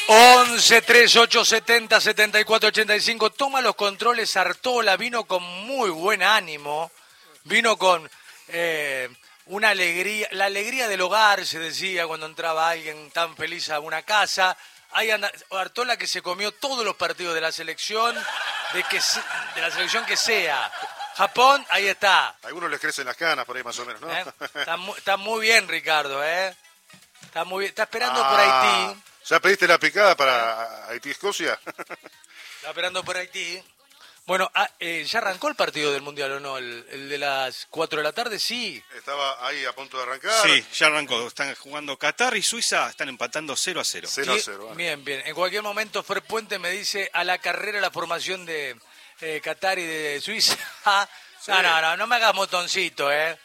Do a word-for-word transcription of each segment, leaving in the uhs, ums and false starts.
once, treinta y ocho, setenta, setenta y cuatro, ochenta y cinco. Toma los controles Artola, vino con muy buen ánimo, vino con eh, una alegría, la alegría del hogar, se decía cuando entraba alguien tan feliz a una casa. Ahí anda Artola, que se comió todos los partidos de la selección, de, que, de la selección que sea. Japón, ahí está. A algunos les crecen las canas por ahí más o menos, ¿no? ¿Eh? Está, muy, está muy bien, Ricardo, ¿eh? Está muy bien. Está esperando ah, por Haití. ¿Ya pediste la picada para Haití-Escocia? Está esperando por Haití. Bueno, ah, eh, ¿ya arrancó el partido del Mundial o no? El, el de las cuatro de la tarde, sí. Estaba ahí a punto de arrancar. Sí, ya arrancó. Están jugando Qatar y Suiza, están empatando cero a cero. cero a cero. Bueno. Bien, bien. En cualquier momento, Fer Puente me dice a la carrera la formación de eh, Qatar y de Suiza. Sí. No, no, no, no me hagas montoncito, ¿eh?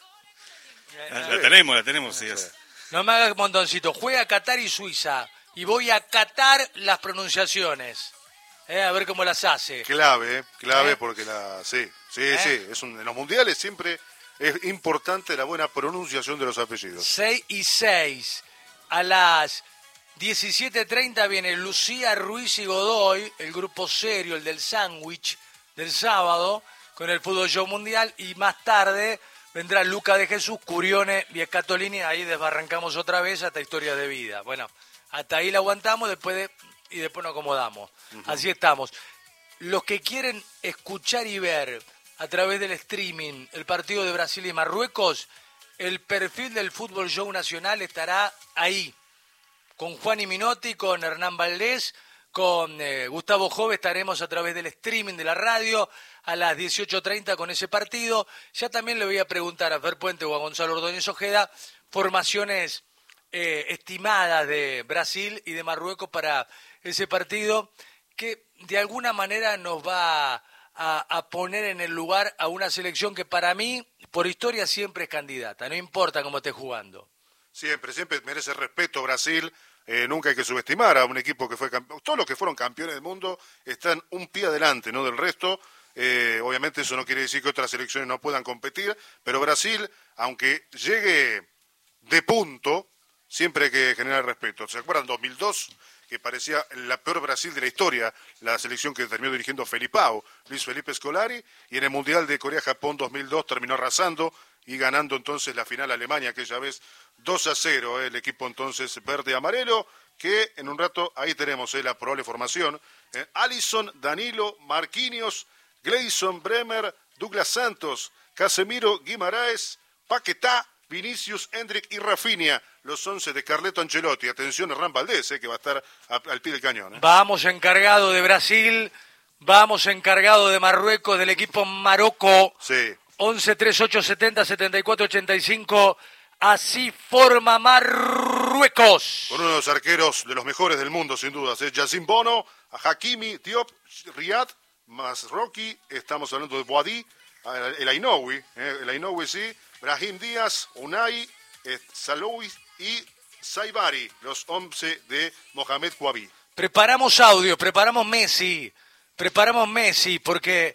La, la tenemos, la tenemos, sí. sí. No me hagas montoncito. Juega Qatar y Suiza y voy a catar las pronunciaciones. Eh, a ver cómo las hace. Clave, clave, ¿Eh? porque la sí, sí, ¿Eh? sí. Es un, en los mundiales siempre es importante la buena pronunciación de los apellidos. seis y seis. A las diecisiete treinta viene Lucía, Ruiz y Godoy, el grupo serio, el del sándwich del sábado, con el Fútbol Show Mundial. Y más tarde vendrá Luca de Jesús, Curione y Escatolini. Ahí desbarrancamos otra vez hasta Historia de Vida. Bueno, hasta ahí la aguantamos después de... y después nos acomodamos. Uh-huh. Así estamos. Los que quieren escuchar y ver a través del streaming el partido de Brasil y Marruecos, el perfil del Fútbol Show Nacional estará ahí, con Juan y Minotti, con Hernán Valdés, con eh, Gustavo Jove. Estaremos a través del streaming de la radio a las dieciocho treinta con ese partido. Ya también le voy a preguntar a Fer Puente o a Gonzalo Ordóñez Ojeda formaciones eh, estimadas de Brasil y de Marruecos para ese partido, que de alguna manera nos va a, a poner en el lugar a una selección que para mí, por historia, siempre es candidata, no importa cómo esté jugando. Siempre, siempre merece respeto Brasil, eh, nunca hay que subestimar a un equipo que fue campeón. Todos los que fueron campeones del mundo están un pie adelante, ¿no?, del resto. Eh, obviamente eso no quiere decir que otras selecciones no puedan competir, pero Brasil, aunque llegue de punto, siempre hay que generar respeto. ¿Se acuerdan? dos mil dos, que parecía la peor Brasil de la historia, la selección que terminó dirigiendo Felipao, Luis Felipe Scolari, y en el Mundial de Corea-Japón dos mil dos terminó arrasando y ganando entonces la final Alemania, aquella vez dos a cero, eh, el equipo entonces verde-amarelo, que en un rato ahí tenemos eh, la probable formación. Eh, Alisson, Danilo, Marquinhos, Gleison, Bremer, Douglas Santos, Casemiro, Guimaraes, Paquetá, Vinicius, Hendrick y Rafinha, los once de Carleto Ancelotti. Atención, Hernán Valdés, eh, que va a estar a, al pie del cañón. Eh. Vamos encargado de Brasil, vamos encargado de Marruecos, del equipo Marocco. Sí. once, treinta y ocho, setenta, setenta y cuatro, ochenta y cinco. Así forma Marruecos. Con uno de los arqueros de los mejores del mundo, sin dudas. Eh. Yacine Bono, Hakimi, Diop, Riyad, Masroki. Estamos hablando de Boadi, el Ainoui, eh, el Ainoui sí. Brahim Díaz, Unai, eh, Saloui y Saibari, los once de Mohamed Kouabi. Preparamos audio, preparamos Messi, preparamos Messi porque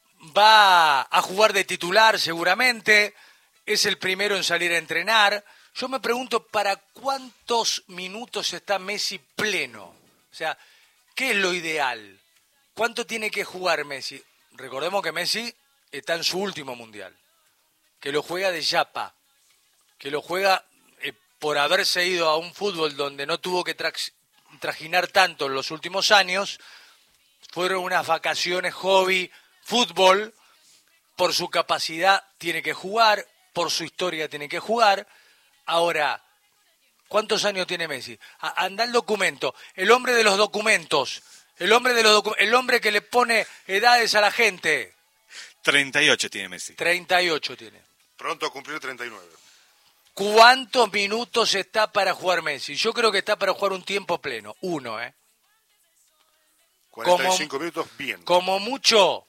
va a jugar de titular seguramente, es el primero en salir a entrenar. Yo me pregunto para cuántos minutos está Messi pleno, o sea, ¿qué es lo ideal? ¿Cuánto tiene que jugar Messi? Recordemos que Messi está en su último mundial, que lo juega de yapa, que lo juega eh, por haberse ido a un fútbol donde no tuvo que tra- trajinar tanto en los últimos años. Fueron unas vacaciones hobby, fútbol, por su capacidad tiene que jugar, por su historia tiene que jugar. Ahora, ¿cuántos años tiene Messi? A- anda el documento, el hombre de los documentos, el hombre de los docu- el hombre que le pone edades a la gente. treinta y ocho tiene Messi. treinta y ocho tiene. Pronto a cumplir treinta y nueve. ¿Cuántos minutos está para jugar Messi? Yo creo que está para jugar un tiempo pleno. Uno, ¿eh? cuarenta y cinco como, minutos, bien. Como mucho,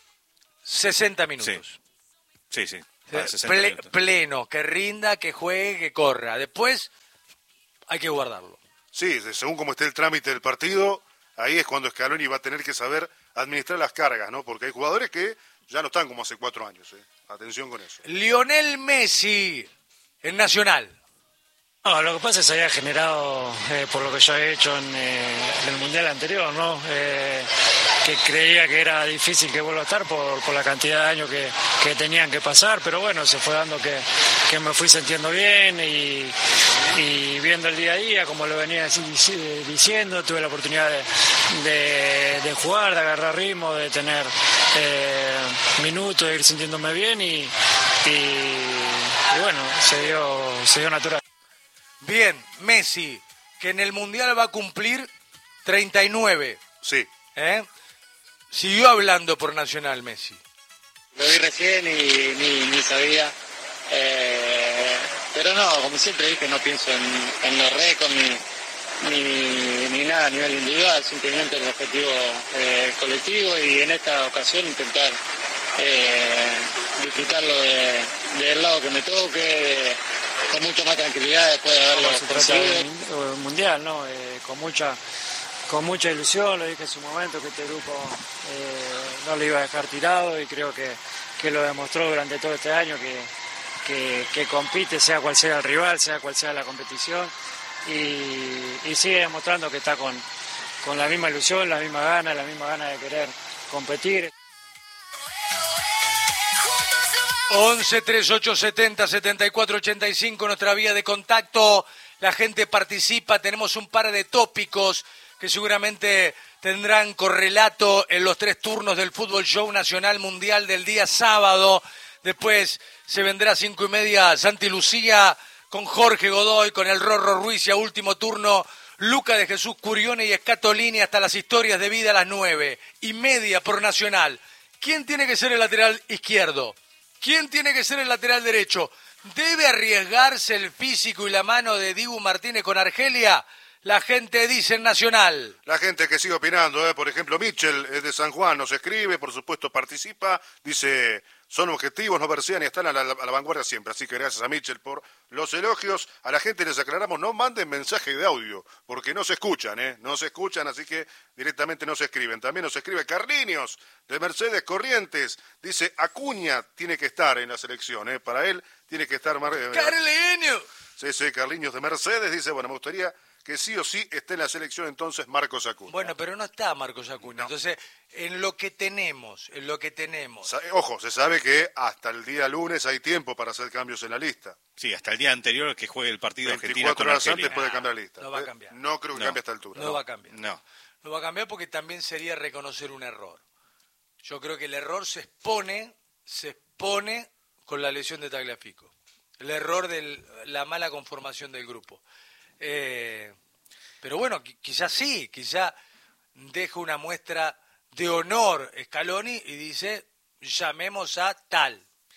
sesenta minutos. Sí, sí. sí. Ple- sesenta minutos. Pleno, que rinda, que juegue, que corra. Después hay que guardarlo. Sí, según como esté el trámite del partido, ahí es cuando Scaloni va a tener que saber administrar las cargas, ¿no? Porque hay jugadores que ya no están como hace cuatro años, ¿eh? Atención con eso. Lionel Messi, en Nacional. No, lo que pasa es que se había generado, eh, por lo que yo he hecho en, eh, en el Mundial anterior, ¿no? Eh, que creía que era difícil que vuelva a estar por, por la cantidad de años que, que tenían que pasar, pero bueno, se fue dando que, que me fui sintiendo bien y, y viendo el día a día, como lo venía diciendo, tuve la oportunidad de, de, de jugar, de agarrar ritmo, de tener eh, minutos, de ir sintiéndome bien y, y, y bueno, se dio, se dio natural. Bien, Messi, que en el Mundial va a cumplir treinta y nueve. Sí. ¿Eh? Siguió hablando por Nacional Messi. Lo vi recién y ni, ni sabía. Eh, pero no, como siempre dije, no pienso en, en los récords ni, ni, ni nada a nivel individual, simplemente el objetivo eh, colectivo y en esta ocasión intentar eh, disfrutarlo de, del lado que me toque, de, con mucha más tranquilidad después de haberlo conseguido. Mundial, ¿no? Eh, con mucha con mucha ilusión, lo dije en su momento que este grupo eh, no lo iba a dejar tirado y creo que, que lo demostró durante todo este año que, que, que compite sea cual sea el rival, sea cual sea la competición y, y sigue demostrando que está con, con la misma ilusión, la misma gana, la misma gana de querer competir. once, treinta y ocho, setenta, setenta y cuatro, ochenta y cinco, nuestra vía de contacto. La gente participa, tenemos un par de tópicos que seguramente tendrán correlato en los tres turnos del Fútbol Show Nacional Mundial del día sábado. Después se vendrá a cinco y media Santi Lucía con Jorge Godoy, con el Rorro Ruiz y a último turno Luca de Jesús Curione y Scatolini hasta las historias de vida a las nueve y media por Nacional. ¿Quién tiene que ser el lateral izquierdo? ¿Quién tiene que ser el lateral derecho? ¿Debe arriesgarse el físico y la mano de Dibu Martínez con Argelia? La gente dice en Nacional. La gente que sigue opinando, ¿eh? Por ejemplo, Michel es de San Juan, nos escribe, por supuesto participa, dice, son objetivos, no versean y están a la, a la vanguardia siempre. Así que gracias a Michel por los elogios. A la gente les aclaramos, no manden mensaje de audio, porque no se escuchan, ¿eh? No se escuchan, así que directamente no se escriben. También nos escribe Carliños, de Mercedes Corrientes. Dice, Acuña tiene que estar en la selección, ¿eh? Para él tiene que estar... Eh, ¡Carliños! Sí, sí, Carliños de Mercedes dice, bueno, me gustaría... que sí o sí esté en la selección entonces Marcos Acuña. Bueno, pero no está Marcos Acuña. No. Entonces, en lo que tenemos, en lo que tenemos... Sa- Ojo, se sabe que hasta el día lunes hay tiempo para hacer cambios en la lista. Sí, hasta el día anterior que juegue el partido Argentina veinticuatro con horas Argelia. antes puede cambiar la lista. No va a cambiar. No creo que No. cambie a esta altura. No, No, va a cambiar. No. No va a cambiar porque también sería reconocer un error. Yo creo que el error se expone, se expone con la lesión de Tagliafico. El error de la mala conformación del grupo. Eh... Pero bueno, quizás sí, quizás deja una muestra de honor Scaloni y dice, llamemos a tal.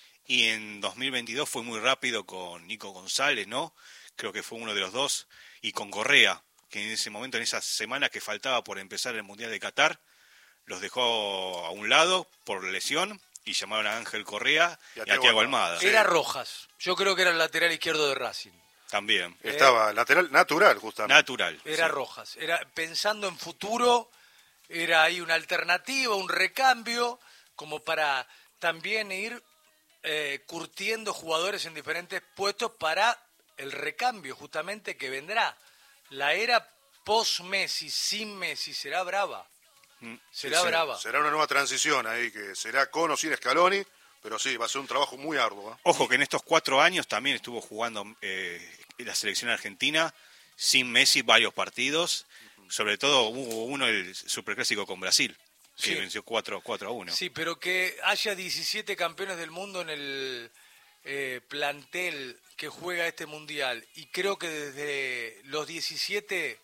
Y en dos mil veintidós fue muy rápido con Nico González, ¿no? Creo que fue uno de los dos. Y con Correa, que en ese momento, en esa semana que faltaba por empezar el Mundial de Qatar, los dejó a un lado por lesión y llamaron a Ángel Correa y a, y a Thiago Almada. Era Rojas, yo creo que era el lateral izquierdo de Racing. También. Estaba lateral natural, justamente. Natural. Era sí. Rojas. Era pensando en futuro, era ahí una alternativa, un recambio, como para también ir eh, curtiendo jugadores en diferentes puestos para el recambio, justamente, que vendrá. La era post-Messi, sin Messi, será brava. Mm. Será Sí, brava. Será una nueva transición ahí, que será con o sin Scaloni, pero sí, va a ser un trabajo muy arduo. ¿eh? Ojo que en estos cuatro años también estuvo jugando eh, la selección argentina sin Messi varios partidos. Sobre todo hubo uno, el superclásico con Brasil, que Sí. venció cuatro a uno. Sí, pero que haya diecisiete campeones del mundo en el eh, plantel que juega este mundial. Y creo que desde los diecisiete,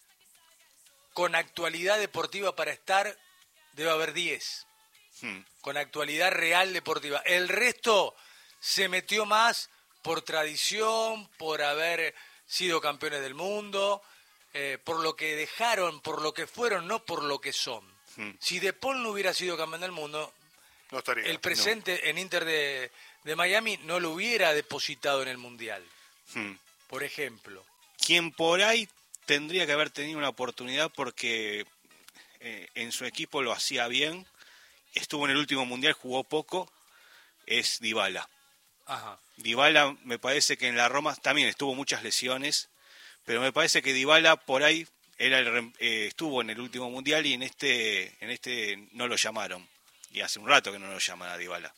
con actualidad deportiva para estar, debe haber diez. Hmm. Con actualidad real deportiva. El resto se metió más por tradición, por haber sido campeones del mundo, eh, por lo que dejaron, por lo que fueron, no por lo que son. Hmm. Si De Paul no hubiera sido campeón del mundo, No estaría. el presente en Inter de, de Miami no lo hubiera depositado en el Mundial, Hmm. por ejemplo. Quien por ahí tendría que haber tenido una oportunidad porque eh, en su equipo lo hacía bien, estuvo en el último mundial, jugó poco, es Dybala. Ajá. Dybala me parece que en la Roma también estuvo muchas lesiones, pero me parece que Dybala por ahí era el, eh, estuvo en el último mundial y en este en este no lo llamaron. Y hace un rato que no lo llaman a Dybala.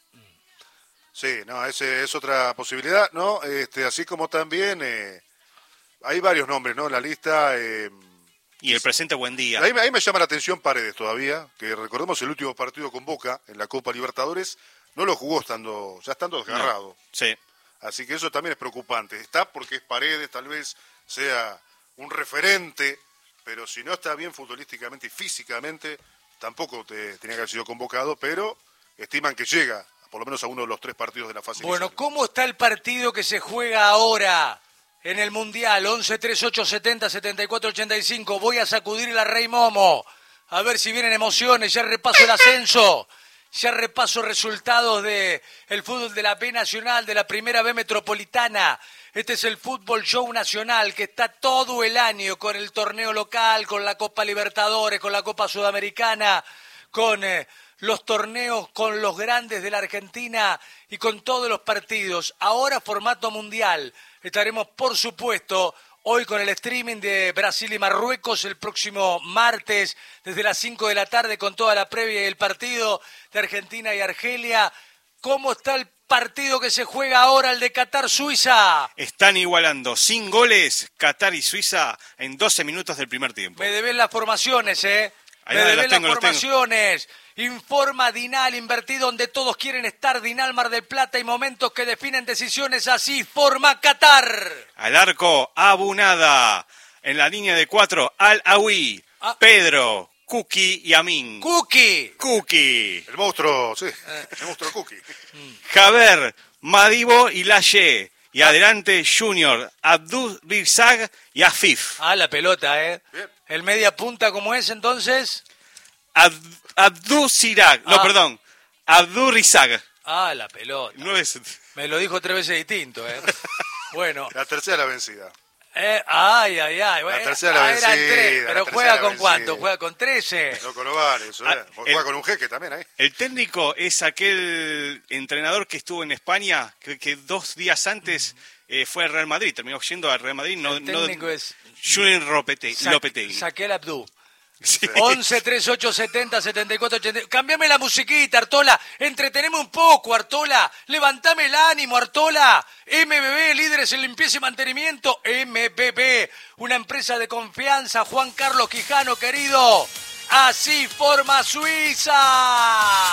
Sí, no, ese es otra posibilidad, ¿no? Este, así como también eh, hay varios nombres, ¿no? En la lista. Eh, y el presente buen día. Ahí, ahí me llama la atención Paredes todavía, que recordemos el último partido con Boca en la Copa Libertadores, no lo jugó estando, ya estando desgarrado. No, sí. Así que eso también es preocupante. Está porque es Paredes, tal vez sea un referente, pero si no está bien futbolísticamente y físicamente, tampoco te, tenía que haber sido convocado, pero estiman que llega, por lo menos a uno de los tres partidos de la fase Bueno, inicial. ¿cómo está el partido que se juega ahora en el Mundial? once, treinta y ocho, setenta, setenta y cuatro, ochenta y cinco. Voy a sacudir la Rey Momo. A ver si vienen emociones. Ya repaso el ascenso. Ya repaso resultados de el fútbol de la B Nacional, de la Primera B Metropolitana. Este es el Fútbol Show Nacional que está todo el año con el torneo local, con la Copa Libertadores, con la Copa Sudamericana, con eh, los torneos con los grandes de la Argentina y con todos los partidos. Ahora formato mundial. Estaremos, por supuesto, hoy con el streaming de Brasil y Marruecos, el próximo martes, desde las cinco de la tarde, con toda la previa y el partido de Argentina y Argelia. ¿Cómo está el partido que se juega ahora, el de Qatar-Suiza? Están igualando sin goles Qatar y Suiza en doce minutos del primer tiempo. Me deben las formaciones, ¿eh? Ahí Me va, deben los tengo, las los tengo. formaciones. Informa Dinal, invertido donde todos quieren estar. Dinal Mar del Plata y momentos que definen decisiones. Así forma Qatar. Al arco, Abunada. En la línea de cuatro, Al-Awi, Ah. Pedro, Kuki y Amin. Cookie. Kuki, El monstruo, sí, el monstruo Cookie. Javer, Madibo y Laye. Y adelante, Junior, Abdul Rizag y Afif. Ah, la pelota, ¿eh? Bien. El media punta, ¿cómo es entonces? Ab- Abdul Sirag, no, Ah. perdón, Abdul Rizag. Ah, la pelota. No es... Me lo dijo tres veces distinto, ¿eh? Bueno. La tercera la vencida. Eh, ay, ay, ay. Bueno, tercera la ah, eran vencida, tres, la pero tercera juega la con vencida. cuánto, juega con trece. Loco no vale eso, ¿eh? Ah, Juega el- con un jeque también ahí. El técnico es aquel entrenador que estuvo en España, que, que dos días antes eh, fue al Real Madrid, terminó yendo al Real Madrid. No, El técnico no, es Julen Ropete- Sa- Lopetegui. Saquel Abdú. Sí. once, treinta y ocho, setenta, setenta y cuatro, ochenta. Cambiame la musiquita, Artola. Entreteneme un poco, Artola. Levantame el ánimo, Artola. M B B, líderes en limpieza y mantenimiento. M B B, una empresa de confianza. Juan Carlos Quijano, querido. Así forma Suiza.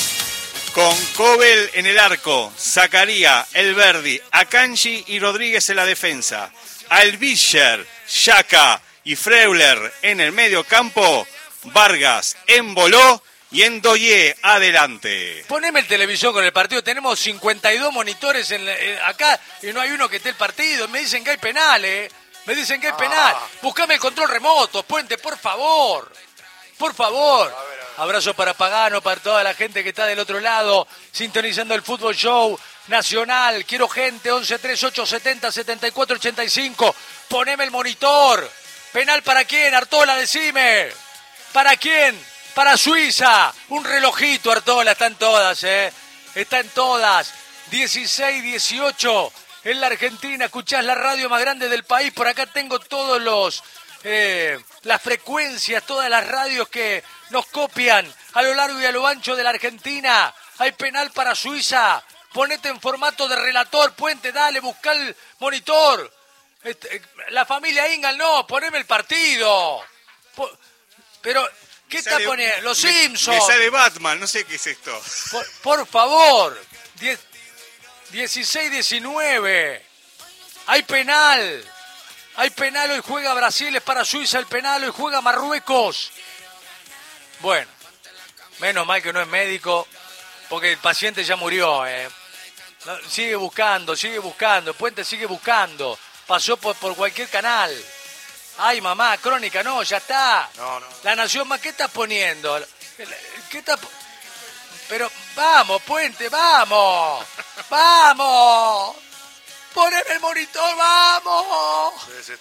Con Kobel en el arco, Zacaría, Elverdi, Akanji y Rodríguez en la defensa. Alvischer, Yaka y Freuler en el medio campo. Vargas, Emboló y Endoye adelante. Poneme el televisor con el partido. Tenemos cincuenta y dos monitores en la- eh, acá y no hay uno que esté el partido. Me dicen que hay penal, ¿eh? Me dicen que hay penal. Buscame el control remoto, Puente, por favor. Por favor. Abrazo para Pagano, para toda la gente que está del otro lado, sintonizando el Fútbol Show Nacional. Quiero gente, once, treinta y ocho, setenta, setenta y cuatro, ochenta y cinco. Poneme el monitor. ¿Penal para quién, Artola? Decime. ¿Para quién? Para Suiza. Un relojito, Artola. Están todas, ¿eh? Están todas. dieciséis, dieciocho. En la Argentina, escuchás la radio más grande del país. Por acá tengo todos los... Eh, las frecuencias, todas las radios que nos copian a lo largo y a lo ancho de la Argentina. Hay penal para Suiza. Ponete en formato de relator, Puente, dale, busca el monitor. Este, eh, la familia Ingal, no, poneme el partido. Po- Pero, ¿qué Me está sale- poniendo? Los me- Simpsons. Me sale Batman, no sé qué es esto. Por, por favor. Die- dieciséis diecinueve. Hay penal. Hay penal, hoy juega Brasil, es para Suiza el penal, hoy juega Marruecos. Bueno, menos mal que no es médico, porque el paciente ya murió. Eh. No, sigue buscando, sigue buscando, Puente sigue buscando. Pasó por, por cualquier canal. Ay, mamá, crónica, no, ya está. No, no. La Nación más, ¿qué estás poniendo? ¿Qué estás po- Pero vamos, Puente, vamos. Vamos. Poneme el monitor, vamos. Se, se-